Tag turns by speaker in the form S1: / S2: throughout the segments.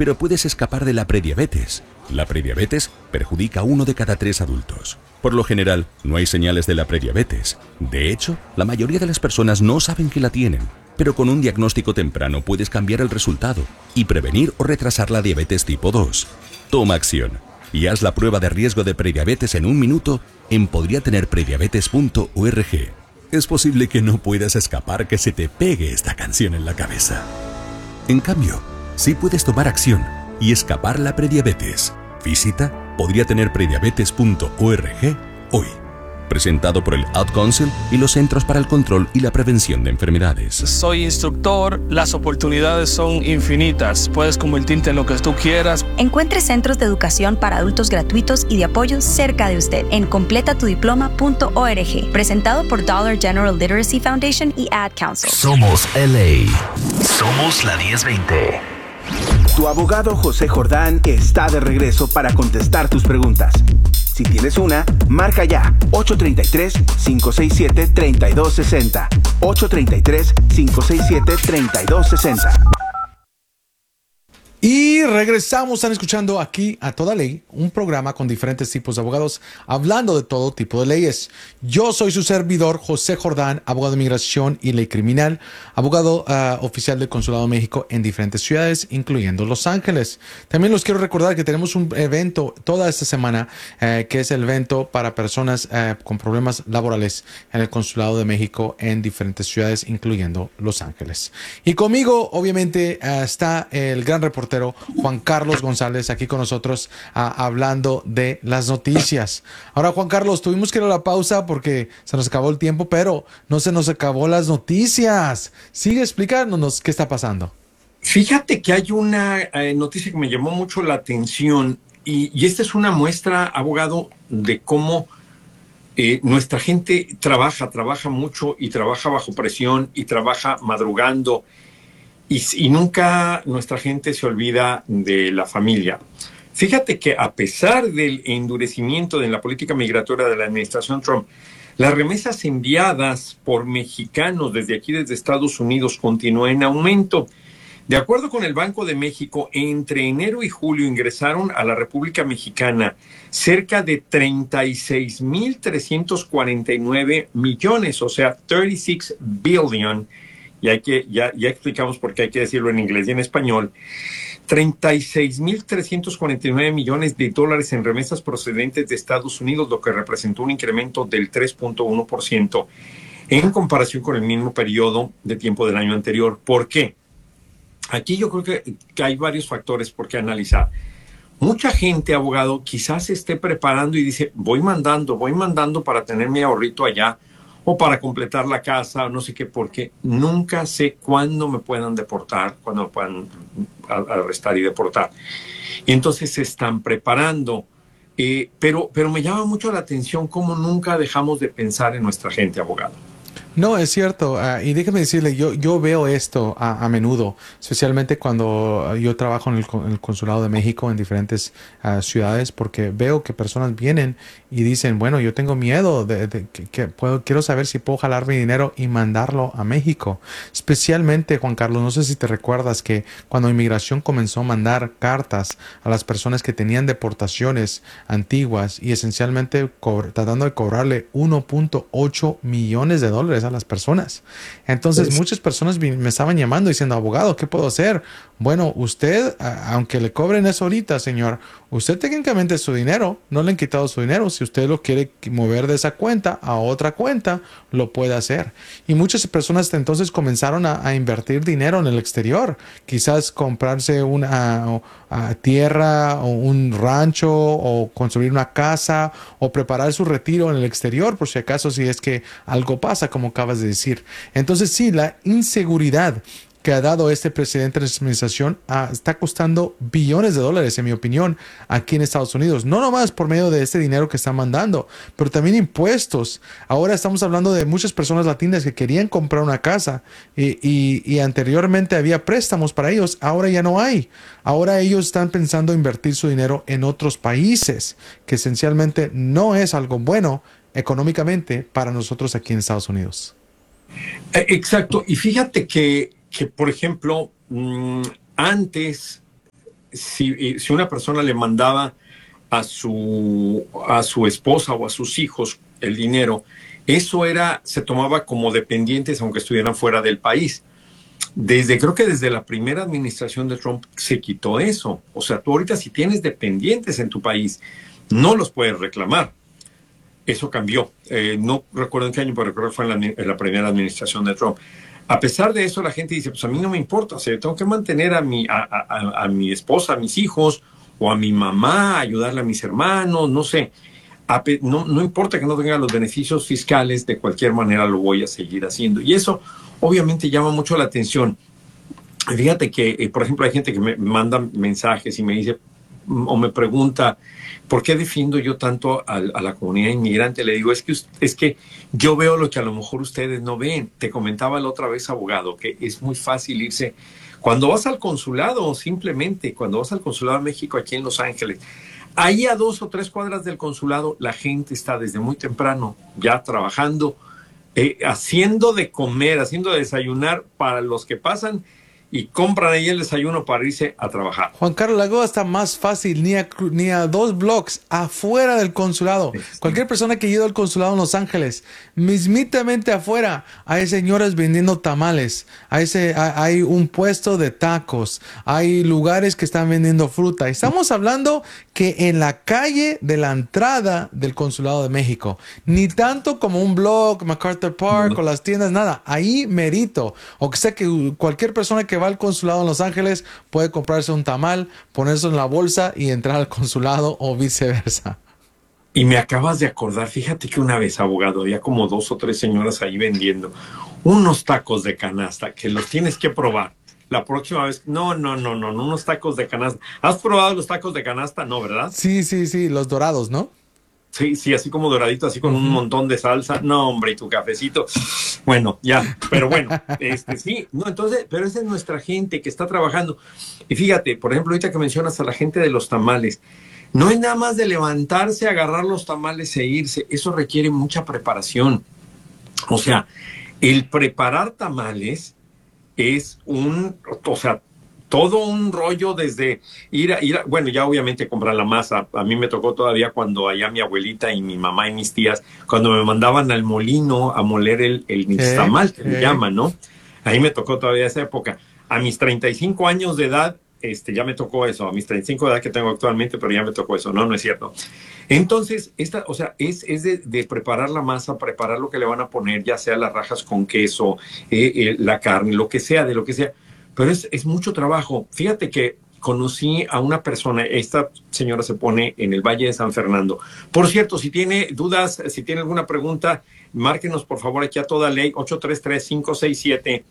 S1: pero puedes escapar de la prediabetes. La prediabetes perjudica a 1 de cada 3 adultos. Por lo general, no hay señales de la prediabetes. De hecho, la mayoría de las personas no saben que la tienen. Pero con un diagnóstico temprano puedes cambiar el resultado y prevenir o retrasar la diabetes tipo 2. Toma acción y haz la prueba de riesgo de prediabetes en 1 minuto en podriatenerprediabetes.org. Es posible que no puedas escapar que se te pegue esta canción en la cabeza. En cambio, sí puedes tomar acción y escapar la prediabetes. Visita podriatenerprediabetes.org hoy. Presentado por el Ad Council y los Centros para el Control y la Prevención de Enfermedades.
S2: Soy instructor, las oportunidades son infinitas. Puedes convertirte en lo que tú quieras.
S3: Encuentre centros de educación para adultos gratuitos y de apoyo cerca de usted en completatudiploma.org. Presentado por Dollar General Literacy Foundation y Ad Council.
S4: Somos LA. Somos la 1020.
S5: Tu abogado José Jordán está de regreso para contestar tus preguntas. Si tienes una, marca ya 833-567-3260. 833-567-3260.
S6: Y regresamos, están escuchando aquí a Toda Ley, un programa con diferentes tipos de abogados, hablando de todo tipo de leyes. Yo soy su servidor, José Jordán, abogado de migración y ley criminal, abogado oficial del Consulado de México en diferentes ciudades, incluyendo Los Ángeles. También los quiero recordar que tenemos un evento toda esta semana, que es el evento para personas con problemas laborales en el Consulado de México en diferentes ciudades, incluyendo Los Ángeles. Y conmigo, obviamente, está el gran reportero Juan Carlos González aquí con nosotros hablando de las noticias. Ahora, Juan Carlos, tuvimos que ir a la pausa porque se nos acabó el tiempo, pero no se nos acabó las noticias. Sigue explicándonos qué está pasando.
S7: Fíjate que hay una noticia que me llamó mucho la atención y esta es una muestra, abogado, de cómo nuestra gente trabaja mucho y trabaja bajo presión y trabaja madrugando. Y nunca nuestra gente se olvida de la familia. Fíjate que a pesar del endurecimiento de la política migratoria de la administración Trump, las remesas enviadas por mexicanos desde Estados Unidos continúan en aumento. De acuerdo con el Banco de México, entre enero y julio ingresaron a la República Mexicana cerca de 36,349 millones, o sea, 36 billion. Y ya explicamos por qué hay que decirlo en inglés y en español, 36,349 millones de dólares en remesas procedentes de Estados Unidos, lo que representó un incremento del 3.1% en comparación con el mismo periodo de tiempo del año anterior. ¿Por qué? Aquí yo creo que hay varios factores por qué analizar. Mucha gente, abogado, quizás se esté preparando y dice, voy mandando para tener mi ahorrito allá, o para completar la casa, o no sé qué, porque nunca sé cuándo me puedan deportar, cuándo me puedan arrestar y deportar. Y entonces se están preparando. Pero me llama mucho la atención cómo nunca dejamos de pensar en nuestra gente, abogado.
S6: No, es cierto. Y déjeme decirle, yo veo esto a menudo, especialmente cuando yo trabajo en el Consulado de México en diferentes ciudades, porque veo que personas vienen y dicen, bueno, yo tengo miedo quiero saber si puedo jalar mi dinero y mandarlo a México. Especialmente, Juan Carlos, no sé si te recuerdas que cuando Inmigración comenzó a mandar cartas a las personas que tenían deportaciones antiguas y esencialmente tratando de cobrarle 1.8 millones de dólares a las personas. Entonces muchas personas me estaban llamando diciendo, abogado, ¿qué puedo hacer? Bueno, usted, aunque le cobren eso ahorita, señor, usted técnicamente es su dinero, no le han quitado su dinero. Si usted lo quiere mover de esa cuenta a otra cuenta, lo puede hacer. Y muchas personas entonces comenzaron a invertir dinero en el exterior, quizás comprarse una tierra o un rancho o construir una casa o preparar su retiro en el exterior por si acaso, si es que algo pasa, como acabas de decir. Entonces sí, la inseguridad que ha dado este presidente de la administración está costando billones de dólares, en mi opinión, aquí en Estados Unidos. No nomás por medio de este dinero que están mandando, pero también impuestos. Ahora estamos hablando de muchas personas latinas que querían comprar una casa y anteriormente había préstamos para ellos. Ahora ya no hay. Ahora ellos están pensando invertir su dinero en otros países, que esencialmente no es algo bueno económicamente para nosotros aquí en Estados Unidos.
S7: Exacto. Y fíjate que por ejemplo, antes si una persona le mandaba a su esposa o a sus hijos el dinero, eso se tomaba como dependientes aunque estuvieran fuera del país. Creo que desde la primera administración de Trump se quitó eso. O sea, tú ahorita si tienes dependientes en tu país, no los puedes reclamar. Eso cambió. No recuerdo en qué año, pero creo que fue en la primera administración de Trump. A pesar de eso, la gente dice, pues a mí no me importa, o sea, tengo que mantener a mi esposa, a mis hijos, o a mi mamá, ayudarle a mis hermanos, no sé. No importa que no tenga los beneficios fiscales, de cualquier manera lo voy a seguir haciendo. Y eso obviamente llama mucho la atención. Fíjate que, por ejemplo, hay gente que me manda mensajes y me dice, o me pregunta, ¿por qué defiendo yo tanto a la comunidad inmigrante? Le digo, es que yo veo lo que a lo mejor ustedes no ven. Te comentaba la otra vez, abogado, que es muy fácil irse. Cuando vas al consulado, simplemente, cuando vas al consulado de México aquí en Los Ángeles, ahí a 2 o 3 cuadras del consulado, la gente está desde muy temprano ya trabajando, haciendo de comer, haciendo de desayunar para los que pasan y compran ahí el desayuno para irse a trabajar.
S6: Juan Carlos, la cosa está más fácil, ni a 2 blocks afuera del consulado. Cualquier persona que ha ido al consulado en Los Ángeles, mismitamente afuera, hay señoras vendiendo tamales, hay un puesto de tacos, hay lugares que están vendiendo fruta. Estamos hablando que en la calle de la entrada del consulado de México, ni tanto como un block, MacArthur Park o las tiendas, nada, ahí merito. O que sea que cualquier persona que va al consulado en Los Ángeles puede comprarse un tamal, ponerse en la bolsa y entrar al consulado o viceversa.
S7: Y me acabas de acordar, fíjate que una vez, abogado, había como 2 o 3 señoras ahí vendiendo unos tacos de canasta que los tienes que probar. La próxima vez, no, unos tacos de canasta. ¿Has probado los tacos de canasta? No, ¿verdad?
S6: Sí, los dorados, ¿no?
S7: Sí, así como doradito, así con un montón de salsa. No, hombre, y tu cafecito. Bueno, ya, pero bueno, sí, no, entonces, pero esa es nuestra gente que está trabajando. Y fíjate, por ejemplo, ahorita que mencionas a la gente de los tamales, no es nada más de levantarse, agarrar los tamales e irse. Eso requiere mucha preparación. O sea, el preparar tamales es todo un rollo, desde bueno, ya obviamente comprar la masa. A mí me tocó todavía cuando allá mi abuelita y mi mamá y mis tías, cuando me mandaban al molino a moler el nixtamal, que le llaman, ¿no? Ahí me tocó todavía esa época. A mis 35 años de edad, ya me tocó eso. A mis 35 de edad que tengo actualmente, pero ya me tocó eso. No es cierto. Entonces, es de preparar la masa, preparar lo que le van a poner, ya sea las rajas con queso, la carne, lo que sea, de lo que sea. Pero es mucho trabajo. Fíjate que conocí a una persona, esta señora se pone en el Valle de San Fernando. Por cierto, si tiene dudas, si tiene alguna pregunta, márquenos por favor aquí a toda ley, 833-567-3260.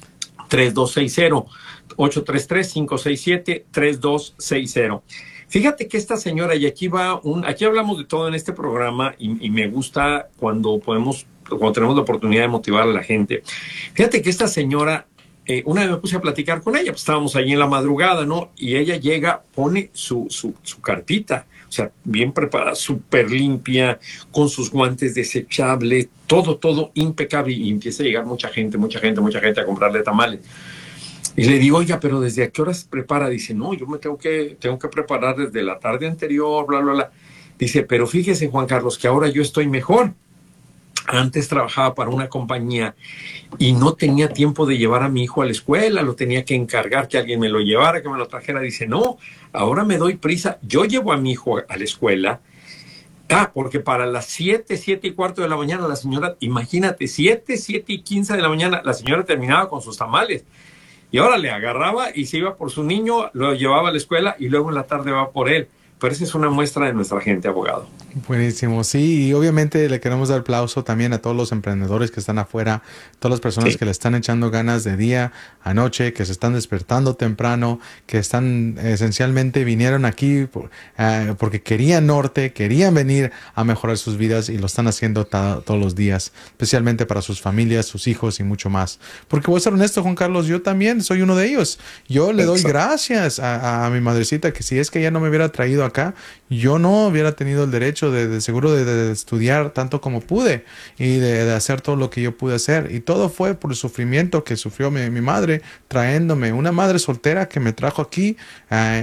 S7: 833-567-3260. Fíjate que esta señora, y aquí hablamos de todo en este programa, y me gusta cuando tenemos la oportunidad de motivar a la gente. Fíjate que esta señora, una vez me puse a platicar con ella, pues estábamos allí en la madrugada, ¿no? Y ella llega, pone su cartita, o sea, bien preparada, súper limpia, con sus guantes desechables, todo impecable, y empieza a llegar mucha gente a comprarle tamales. Y le digo, oiga, pero ¿desde a qué horas prepara? Dice, no, yo me tengo que preparar desde la tarde anterior, bla, bla, bla. Dice, pero fíjese, Juan Carlos, que ahora yo estoy mejor. Antes trabajaba para una compañía y no tenía tiempo de llevar a mi hijo a la escuela, lo tenía que encargar que alguien me lo llevara, que me lo trajera. Dice, no, ahora me doy prisa, yo llevo a mi hijo a la escuela. Porque para las 7:15 de la mañana la señora, imagínate, 7:15 de la mañana, la señora terminaba con sus tamales. Y ahora le agarraba y se iba por su niño, lo llevaba a la escuela y luego en la tarde va por él. Pero esa es una muestra de nuestra gente, abogado.
S6: Buenísimo, sí, y obviamente le queremos dar aplauso también a todos los emprendedores que están afuera, todas las personas que le están echando ganas de día a noche, que se están despertando temprano, que están esencialmente vinieron aquí porque querían norte, querían venir a mejorar sus vidas y lo están haciendo todos los días, especialmente para sus familias, sus hijos y mucho más. Porque voy a ser honesto, Juan Carlos, yo también soy uno de ellos. Yo le doy gracias a mi madrecita, que si es que ella no me hubiera traído acá, yo no hubiera tenido el derecho de seguro de estudiar tanto como pude y de hacer todo lo que yo pude hacer, y todo fue por el sufrimiento que sufrió mi madre trayéndome, una madre soltera que me trajo aquí